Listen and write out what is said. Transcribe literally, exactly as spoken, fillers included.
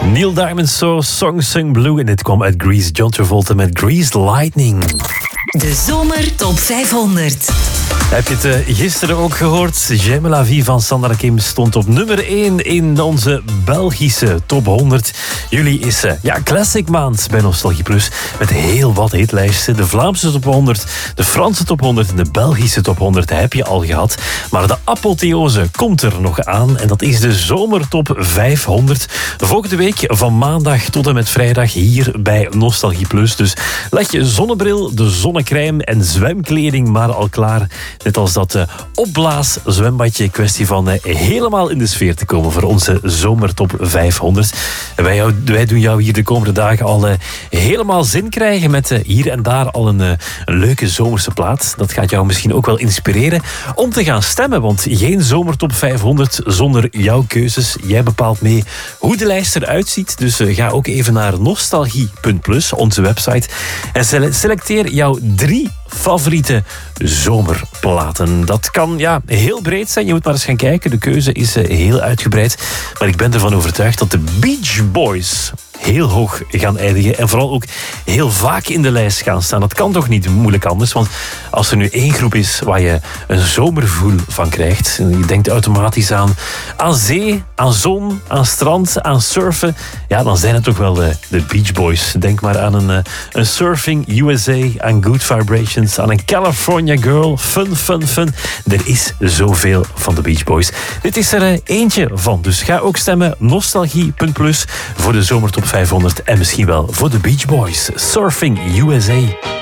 Neil Diamond So, Song Sung Blue. En dit kwam uit Grease. John Travolta met Grease Lightning. De Zomer Top vijfhonderd. Heb je het uh, gisteren ook gehoord? J'aime la vie van Sandra Kim stond op nummer één in onze Belgische top honderd. Juli is uh, ja, classic maand bij Nostalgie Plus. Met heel wat hitlijsten. De Vlaamse top honderd, de Franse top honderd en de Belgische top honderd heb je al gehad. Maar de apotheose komt er nog aan. En dat is de zomertop vijfhonderd. Volgende week van maandag tot en met vrijdag hier bij Nostalgie Plus. Dus leg je zonnebril, de zonnecrème en zwemkleding maar al klaar. Net als dat uh, opblaas zwembadje. Kwestie van uh, helemaal in de sfeer te komen voor onze zomertop vijfhonderd. En wij, jou, wij doen jou hier de komende dagen al uh, helemaal zin krijgen met uh, hier en daar al een, uh, een leuke zomerse plaat. Dat gaat jou misschien ook wel inspireren om te gaan stemmen. Want geen zomertop vijfhonderd zonder jouw keuzes. Jij bepaalt mee hoe de lijst eruit ziet. Dus uh, ga ook even naar nostalgie punt plus, onze website. En sele- selecteer jouw drie favoriete zomerplaten. Dat kan ja, heel breed zijn. Je moet maar eens gaan kijken. De keuze is uh, heel uitgebreid. Maar ik ben ervan overtuigd dat de Beach Boys heel hoog gaan eindigen. En vooral ook heel vaak in de lijst gaan staan. Dat kan toch niet moeilijk anders. Want als er nu één groep is waar je een zomergevoel van krijgt. Je denkt automatisch aan, aan zee, aan zon, aan strand, aan surfen. Ja, dan zijn het toch wel de, de Beach Boys. Denk maar aan een, een Surfing U S A, aan Good Vibrations, aan een California Girl. Fun, fun, fun. Er is zoveel van de Beach Boys. Dit is er uh, eentje van. Dus ga ook stemmen nostalgie punt plus voor de zomertop vijfhonderd en misschien wel voor de Beach Boys. Surfing U S A.